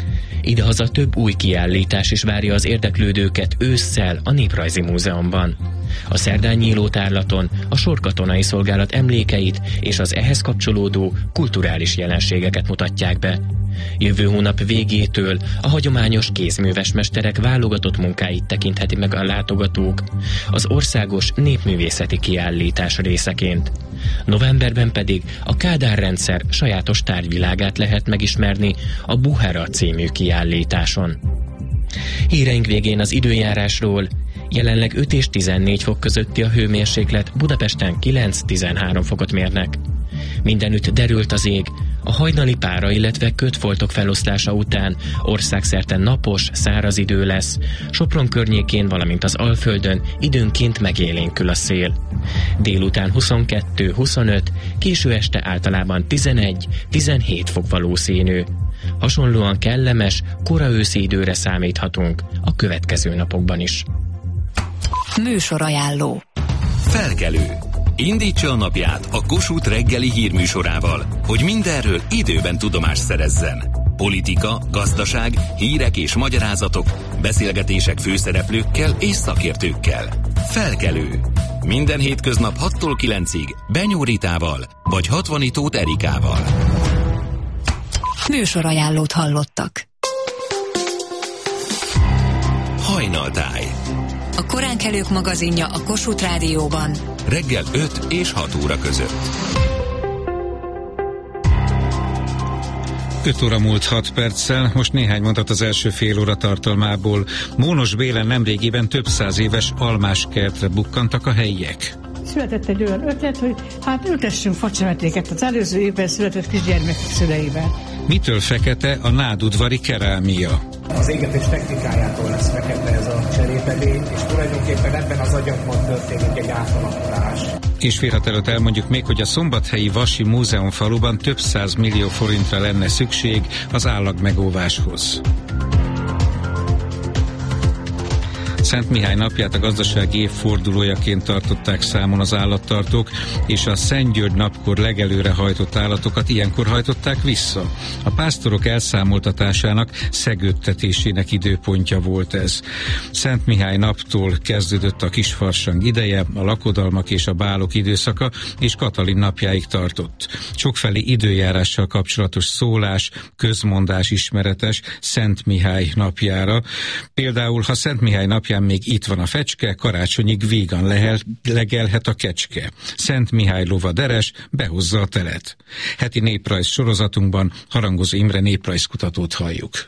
Speaker 17: Idehaza több új kiállítás is várja az érdeklődőket ősszel a Néprajzi Múzeumban. A szerdán nyíló tárlaton a sorkatonai szolgálat emlékeit és az ehhez kapcsolódó kulturális jelenségeket mutatják be. Jövő hónap végétől a hagyományos kézműves mesterek válogatott munkáit tekintheti meg a látogatók az országos népművészeti kiállítás részeként. Novemberben pedig a Kádár-rendszer sajátos tárgyvilágát lehet megismerni a Buhara című kiállításon. Híreink végén az időjárásról. Jelenleg öt és tizennégy fok közötti a hőmérséklet, Budapesten kilenc-tizenhárom fokot mérnek. Mindenütt derült az ég, a hajnali pára, illetve kötfoltok feloszlása után országszerte napos, száraz idő lesz, Sopron környékén, valamint az Alföldön időnként megélénkül a szél. Délután huszonkettő-huszonöt, késő este általában tizenegy-tizenhét fok valószínű. Hasonlóan kellemes, kora őszi időre számíthatunk a következő napokban is.
Speaker 15: Műsorajánló.
Speaker 1: Felkelő. Indítsa a napját a Kossuth reggeli hírműsorával, hogy mindenről időben tudomást szerezzen. Politika, gazdaság, hírek és magyarázatok, beszélgetések főszereplőkkel és szakértőkkel. Felkelő. Minden hétköznap hattól kilencig Benyó Ritával vagy hatvan Tóth Erikával.
Speaker 15: Műsorajánlót hallottak.
Speaker 1: Hajnaltáj.
Speaker 15: A koránkelők magazinja a Kossuth Rádióban.
Speaker 1: Reggel öt és hat óra között.
Speaker 16: öt óra múlt hat perccel, most néhány mondat az első fél óra tartalmából. Mónos Bélen nemrégiben több száz éves almáskertre bukkantak a helyiek.
Speaker 18: Született egy olyan ötlet, hogy hát ültessünk facsemetéket az előző évben született kisgyermekek szüleivel.
Speaker 16: Mitől fekete a nádudvari kerámia?
Speaker 19: Az égetés technikájától lesz fekete ez a cserépedény, és tulajdonképpen ebben az agyagban történik egy átalakulás.
Speaker 16: És félhet előtt elmondjuk még, hogy a szombathelyi Vasi Múzeum faluban több száz millió forintra lenne szükség az állagmegóváshoz. Szent Mihály napját a gazdasági év fordulójaként tartották számon az állattartók, és a Szent György napkor legelőre hajtott állatokat ilyenkor hajtották vissza. A pásztorok elszámoltatásának, szegődtetésének időpontja volt ez. Szent Mihály naptól kezdődött a kisfarsang ideje, a lakodalmak és a bálok időszaka, és Katalin napjáig tartott. Sokfelé időjárással kapcsolatos szólás, közmondás ismeretes Szent Mihály napjára. Például, ha Szent Mihály napján még itt van a fecske, karácsonyig vígan lehel, legelhet a kecske. Szent Mihály lova deres, behozza a telet. Heti néprajz sorozatunkban Harangozó Imre néprajzkutatót halljuk.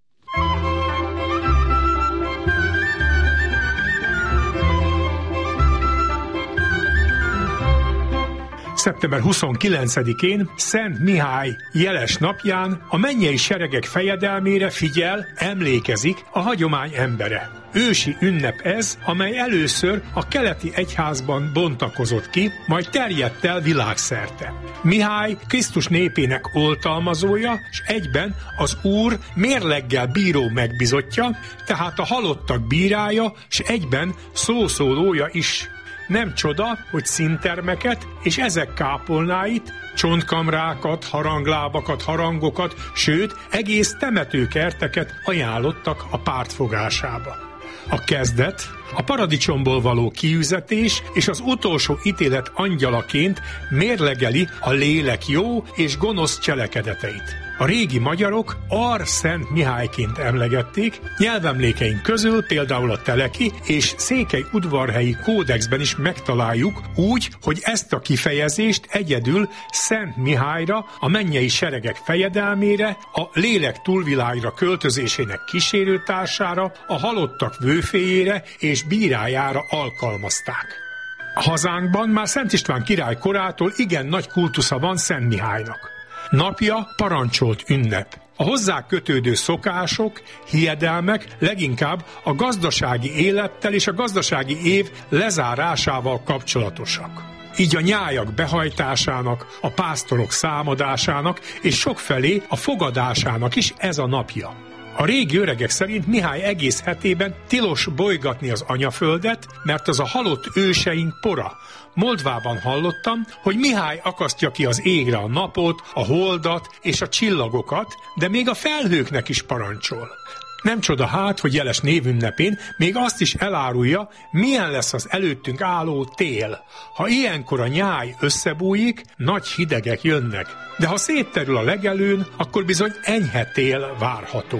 Speaker 20: szeptember huszonkilencedikén, Szent Mihály jeles napján a mennyei seregek fejedelmére figyel, emlékezik a hagyomány embere. Ősi ünnep ez, amely először a keleti egyházban bontakozott ki, majd terjedt el világszerte. Mihály Krisztus népének oltalmazója, és egyben az Úr mérleggel bíró megbizotja, tehát a halottak bírája, és egyben szószólója is. Nem csoda, hogy színtermeket és ezek kápolnáit, csontkamrákat, haranglábakat, harangokat, sőt, egész temetőkerteket ajánlottak a pártfogásába. A kezdet, a paradicsomból való kiüzetés és az utolsó ítélet angyalaként mérlegeli a lélek jó és gonosz cselekedeteit. A régi magyarok Ar Szent Mihályként emlegették, nyelvemlékeink közül például a Teleki és Székely udvarhelyi kódexben is megtaláljuk úgy, hogy ezt a kifejezést egyedül Szent Mihályra, a mennyei seregek fejedelmére, a lélek túlvilágra költözésének kísérőtársára, a halottak vőféjére és bírájára alkalmazták. A hazánkban már Szent István király korától igen nagy kultusza van Szent Mihálynak. Napja parancsolt ünnep. A hozzá kötődő szokások, hiedelmek leginkább a gazdasági élettel és a gazdasági év lezárásával kapcsolatosak. Így a nyájak behajtásának, a pásztorok számadásának és sokfelé a fogadásának is ez a napja. A régi öregek szerint Mihály egész hetében tilos bolygatni az anyaföldet, mert az a halott őseink pora. Moldvában hallottam, hogy Mihály akasztja ki az égre a napot, a holdat és a csillagokat, de még a felhőknek is parancsol. Nem csoda hát, hogy jeles névünnepén még azt is elárulja, milyen lesz az előttünk álló tél. Ha ilyenkor a nyáj összebújik, nagy hidegek jönnek, de ha szétterül a legelőn, akkor bizony enyhe tél várható.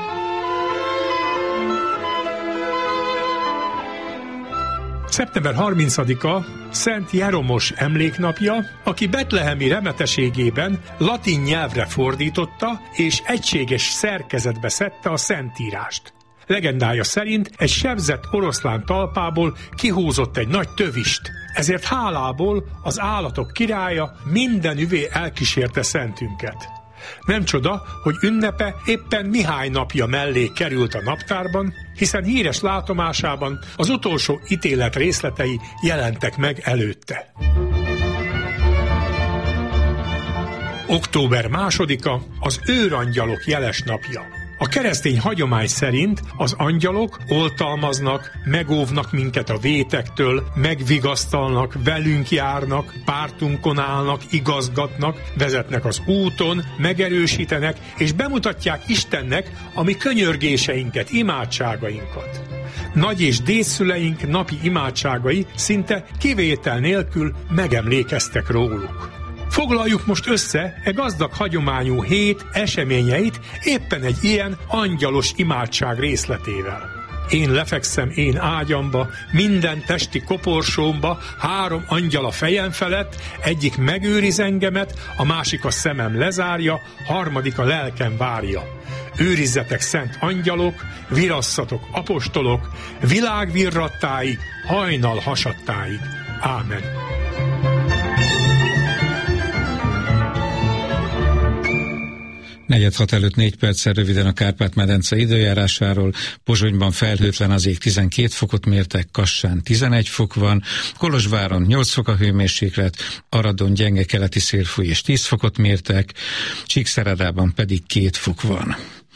Speaker 20: szeptember harmincadika Szent Jeromos emléknapja, aki betlehemi remeteségében latin nyelvre fordította és egységes szerkezetbe szedte a Szentírást. Legendája szerint egy sebzett oroszlán talpából kihúzott egy nagy tövist, ezért hálából az állatok királya mindenüvé elkísérte szentünket. Nem csoda, hogy ünnepe éppen Mihály napja mellé került a naptárban, hiszen híres látomásában az utolsó ítélet részletei jelentek meg előtte. október másodika az őrangyalok jeles napja. A keresztény hagyomány szerint az angyalok oltalmaznak, megóvnak minket a vétektől, megvigasztalnak, velünk járnak, pártunkon állnak, igazgatnak, vezetnek az úton, megerősítenek, és bemutatják Istennek a mi könyörgéseinket, imádságainkat. Nagy és dédszüleink napi imádságai szinte kivétel nélkül megemlékeztek róluk. Foglaljuk most össze e gazdag hagyományú hét eseményeit éppen egy ilyen angyalos imádság részletével. Én lefekszem én ágyamba, minden testi koporsómba, három angyal a fejem felett, egyik megőriz engemet, a másik a szemem lezárja, harmadik a lelkem várja. Őrizzetek szent angyalok, virasszatok apostolok, világvirrattáig, hajnal hasadtáig. Ámen.
Speaker 16: Negyed hat előtt négy perccel röviden a Kárpát-medence időjárásáról. Pozsonyban felhőtlen az ég, tizenkét fokot mértek, Kassán tizenegy fok van, Kolozsváron nyolc fok a hőmérséklet, Aradon gyenge keleti szél fúj és tíz fokot mértek, Csíkszeredában pedig két fok van.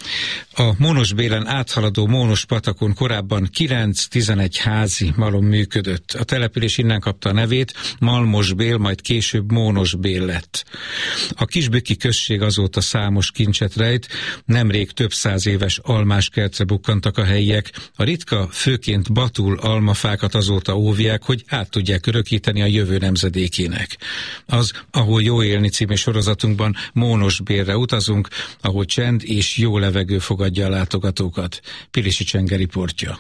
Speaker 16: A Mónosbélen áthaladó Mónos-patakon korábban kilenc-tizenegy házi malom működött. A település innen kapta a nevét, Malmosbél, majd később Mónosbél lett. A Kisbükki község azóta számos kincset rejt, nemrég több száz éves almáskertre bukkantak a helyiek. A ritka, főként batul almafákat azóta óvják, hogy át tudják örökíteni a jövő nemzedékének. Az, ahol jó élni című sorozatunkban Mónosbélre utazunk, ahol csend és jó levegő fogadja a látogatókat. Pilisi Csenge riportja.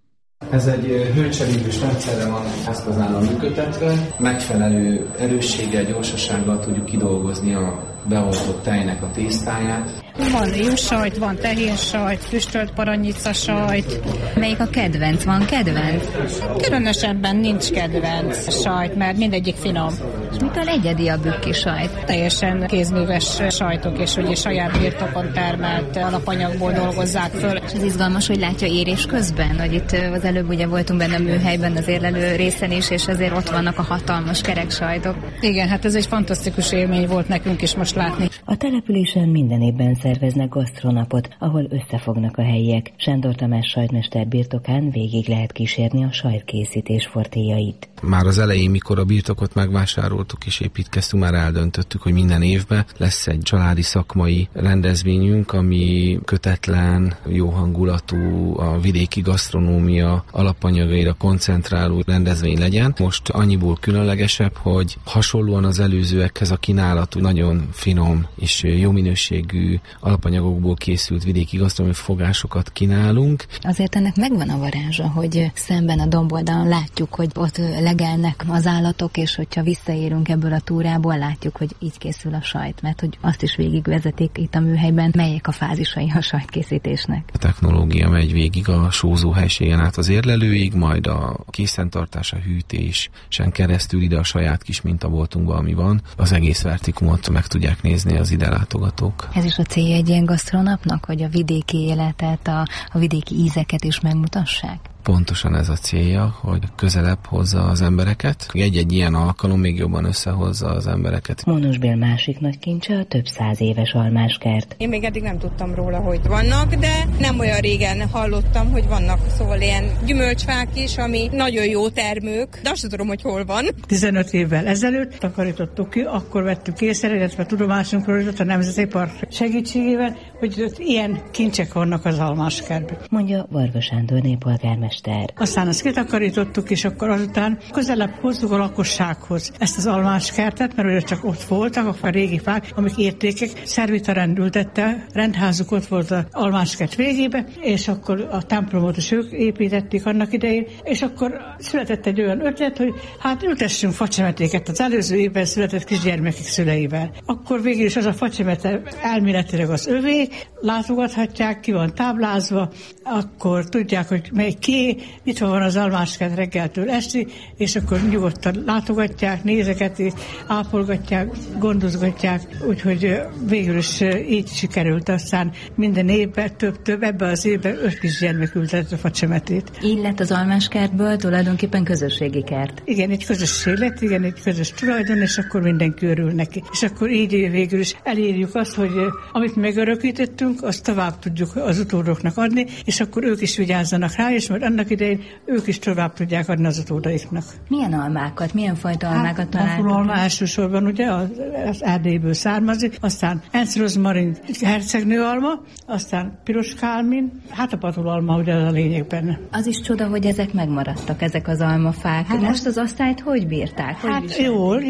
Speaker 21: Ez egy hőcserélős rendszerre van eszközállam működtetve, megfelelő erősséggel, gyorsasággal tudjuk kidolgozni a beoltott tejnek a tésztáját.
Speaker 22: Van juhsajt, van tehénsajt, füstölt paranyica sajt.
Speaker 23: Melyik a kedvenc? Van kedvenc?
Speaker 22: Különösebben nincs kedvenc sajt, mert mindegyik finom.
Speaker 23: És mitől egyedi a bükki sajt?
Speaker 22: Teljesen kézműves sajtok, és ugye saját birtokon termelt alapanyagból dolgozzák föl.
Speaker 23: És ez izgalmas, hogy látja érés közben, hogy itt az előbb ugye voltunk benne a műhelyben, az érlelő részen is, és azért ott vannak a hatalmas kerek sajtok.
Speaker 22: Igen, hát ez egy fantasztikus élmény volt nekünk is most látni.
Speaker 23: A településen minden évben szerveznek gasztronapot, ahol összefognak a helyiek. Sándor Tamás sajtmester birtokán végig lehet kísérni a sajtkészítés fortéjait.
Speaker 24: Már az elején, mikor a birtokot megvásároltuk és építkeztünk, már eldöntöttük, hogy minden évben lesz egy családi szakmai rendezvényünk, ami kötetlen, jó hangulatú, a vidéki gasztronómia alapanyagaira koncentráló rendezvény legyen. Most annyiból különlegesebb, hogy hasonlóan az előzőekhez a kínálatú nagyon finom és jó minőségű alapanyagokból készült vidéki gasztronómiai fogásokat kínálunk.
Speaker 23: Azért ennek megvan a varázsa, hogy szemben a domboldalon látjuk, hogy ott legelnek az állatok, és hogyha visszaérünk ebből a túrából, látjuk, hogy így készül a sajt, mert hogy azt is végigvezetik itt a műhelyben, melyek a fázisai a sajtkészítésnek.
Speaker 24: A technológia megy végig a sózó helységen át az érlelőig, majd a készentartás, a hűtésen keresztül ide a saját kis mintaboltunkba, ami van. Az egész vertikumot meg tudják nézni az ide látogatók.
Speaker 23: Ez is a célja egy ilyen gasztronapnak, hogy a vidéki életet, a, a vidéki ízeket is megmutassák?
Speaker 24: Pontosan ez a célja, hogy közelebb hozza az embereket. Egy-egy ilyen alkalom még jobban összehozza az embereket.
Speaker 11: Mónosbél másik nagy kincse a több száz éves almáskert.
Speaker 3: Én még eddig nem tudtam róla, hogy vannak, de nem olyan régen hallottam, hogy vannak szóval ilyen gyümölcsfák is, ami nagyon jó termők, de azt tudom, hogy hol van.
Speaker 18: tizenöt évvel ezelőtt takarítottuk ki, akkor vettük észre, illetve tudomásunkról a Nemzeti Park segítségével, hogy ott ilyen kincsek vannak az almáskertben.
Speaker 11: Mondja Varga Sándor népolgármester.
Speaker 18: Aztán azt kitakarítottuk, és akkor azután közelebb hozzuk a lakossághoz ezt az almáskertet, mert ugye csak ott voltak a régi fák, amik értékek. Szervita rendültette, rendházuk ott volt az almáskert végébe, és akkor a templomot is ők építették annak idején, és akkor született egy olyan ötlet, hogy hát ültessünk facsemetéket az előző évben született kisgyermekek szüleivel. Akkor végül is az a facsemete elméletileg az övé, látogathatják, ki van táblázva, akkor tudják, hogy melyik ki, nyitva van az almáskert reggeltől esti, és akkor nyugodtan látogatják, nézegetik, ápolgatják, gondozgatják, úgyhogy végül is így sikerült. Aztán minden évben több-több, ebben az évben öt kisgyermek ültett a facsemetét.
Speaker 11: Így lett az almáskertből tulajdonképpen közösségi kert.
Speaker 18: Igen, egy közösség lett, igen, egy közös tulajdon, és akkor mindenki örül neki. És akkor így végül is elérjük azt, hogy amit megörökítettünk, azt tovább tudjuk az utódoknak adni, és akkor ők is vigyázzanak rá, és majd annak idején ők is tovább tudják adni az utódaiknak.
Speaker 11: Milyen almákat, milyen fajta almákat hát, találtak?
Speaker 18: Alma elsősorban ugye az, az Erdélyből származik, aztán Ensz-rozmarin hercegnő alma, aztán piros kálmin, hát a patulalma ugye az a lényeg benne.
Speaker 11: Az is csoda, hogy ezek megmaradtak, ezek az almafák. Hát most az asztályt hogy bírták? Hogy
Speaker 18: hát jól,